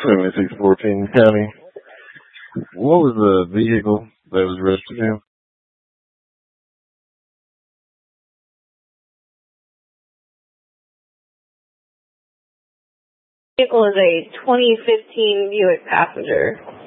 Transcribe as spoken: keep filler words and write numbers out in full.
seventy-six fourteen County. What was the vehicle that was registered in? Vehicle is a twenty fifteen Buick Passenger.